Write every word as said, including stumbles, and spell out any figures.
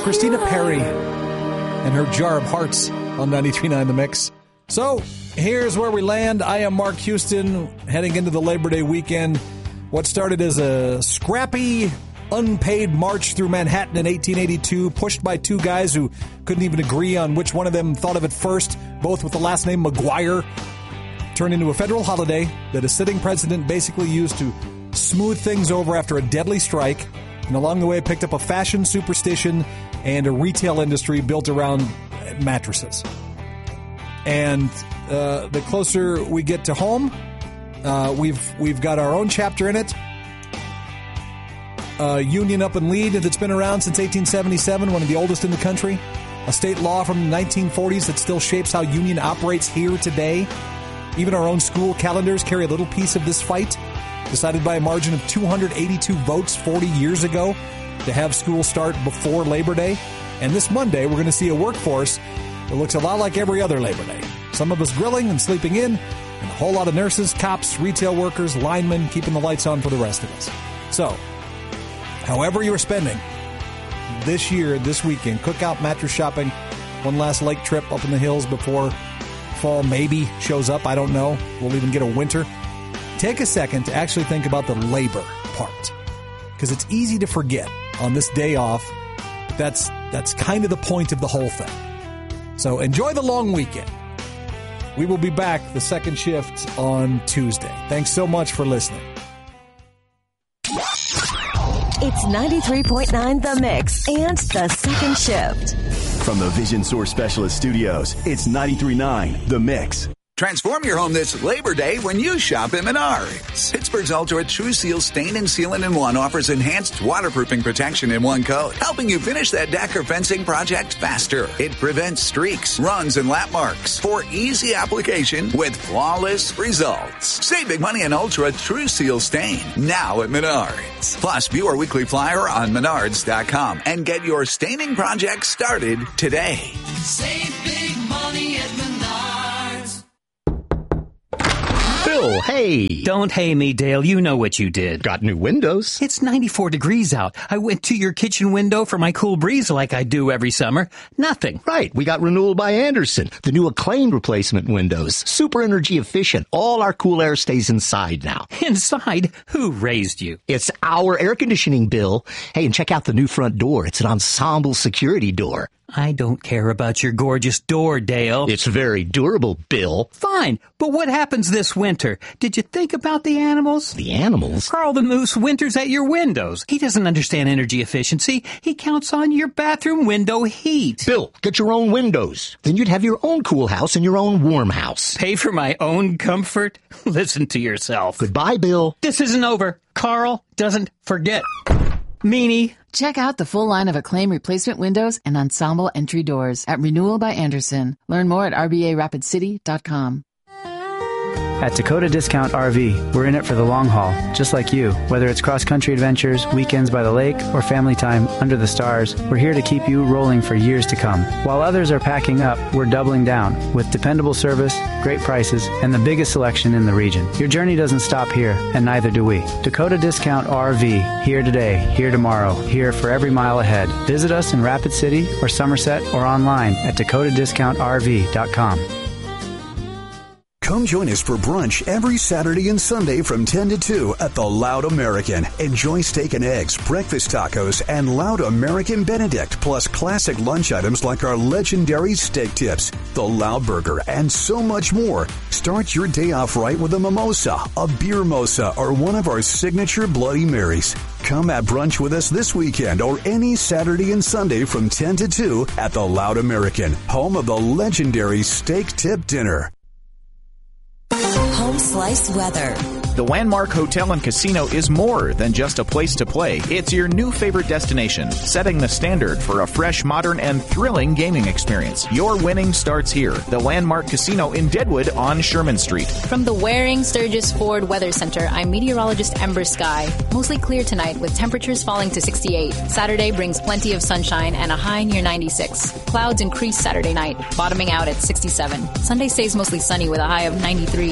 Christina Perri and her Jar of Hearts on ninety-three point nine The Mix. So, here's where we land. I am Mark Houston, heading into the Labor Day weekend. What started as a scrappy, unpaid march through Manhattan in eighteen eighty-two, pushed by two guys who couldn't even agree on which one of them thought of it first, both with the last name McGuire, turned into a federal holiday that a sitting president basically used to smooth things over after a deadly strike, and along the way picked up a fashion superstition and a retail industry built around mattresses. And uh, the closer we get to home, uh, we've we've got our own chapter in it. A union up in Lead that's been around since eighteen seventy-seven, one of the oldest in the country. A state law from the nineteen forties that still shapes how union operates here today. Even our own school calendars carry a little piece of this fight, decided by a margin of two hundred eighty-two votes forty years ago to have school start before Labor Day. And this Monday, we're going to see a workforce that looks a lot like every other Labor Day. Some of us grilling and sleeping in, and a whole lot of nurses, cops, retail workers, linemen keeping the lights on for the rest of us. So, however you're spending this year, this weekend, cookout, mattress shopping, one last lake trip up in the hills before fall maybe shows up, I don't know. We'll even get a winter. Take a second to actually think about the labor part, because it's easy to forget on this day off. But that's that's kind of the point of the whole thing. So enjoy the long weekend. We will be back the second shift on Tuesday. Thanks so much for listening. It's ninety-three point nine The Mix and the second shift. From the Vision Source Specialist Studios, it's ninety-three point nine The Mix. Transform your home this Labor Day when you shop at Menards. Pittsburgh's Ultra True Seal Stain and Sealant in One offers enhanced waterproofing protection in one coat, helping you finish that deck or fencing project faster. It prevents streaks, runs, and lap marks for easy application with flawless results. Save big money on Ultra True Seal Stain now at Menards. Plus, view our weekly flyer on menards dot com and get your staining project started today. Save big money at Menards. Bill, hey. Don't hey me, Dale. You know what you did. Got new windows. It's ninety-four degrees out. I went to your kitchen window for my cool breeze like I do every summer. Nothing. Right. We got renewal by Andersen. The new acclaimed replacement windows. Super energy efficient. All our cool air stays inside now. Inside? Who raised you? It's our air conditioning, Bill. Hey, and check out the new front door. It's an ensemble security door. I don't care about your gorgeous door, Dale. It's very durable, Bill. Fine, but what happens this winter? Did you think about the animals? The animals? Carl the Moose winters at your windows. He doesn't understand energy efficiency. He counts on your bathroom window heat. Bill, get your own windows. Then you'd have your own cool house and your own warm house. Pay for my own comfort? Listen to yourself. Goodbye, Bill. This isn't over. Carl doesn't forget. Meanie. Check out the full line of Acclaim replacement windows and ensemble entry doors at Renewal by Andersen. Learn more at r b a rapid city dot com. At Dakota Discount R V, we're in it for the long haul, just like you. Whether it's cross-country adventures, weekends by the lake, or family time under the stars, we're here to keep you rolling for years to come. While others are packing up, we're doubling down with dependable service, great prices, and the biggest selection in the region. Your journey doesn't stop here, and neither do we. Dakota Discount R V, here today, here tomorrow, here for every mile ahead. Visit us in Rapid City or Somerset or online at dakota discount r v dot com. Come join us for brunch every Saturday and Sunday from ten to two at the Loud American. Enjoy steak and eggs, breakfast tacos, and Loud American Benedict, plus classic lunch items like our legendary steak tips, the Loud Burger, and so much more. Start your day off right with a mimosa, a beer mosa, or one of our signature Bloody Marys. Come at brunch with us this weekend or any Saturday and Sunday from ten to two at the Loud American, home of the legendary steak tip dinner. Home Slice weather. The Landmark Hotel and Casino is more than just a place to play. It's your new favorite destination, setting the standard for a fresh, modern, and thrilling gaming experience. Your winning starts here. The Landmark Casino in Deadwood on Sherman Street. From the Waring Sturgis Ford Weather Center, I'm meteorologist Ember Sky. Mostly clear tonight with temperatures falling to sixty-eight. Saturday brings plenty of sunshine and a high near ninety-six. Clouds increase Saturday night, bottoming out at sixty-seven. Sunday stays mostly sunny with a high of ninety-three.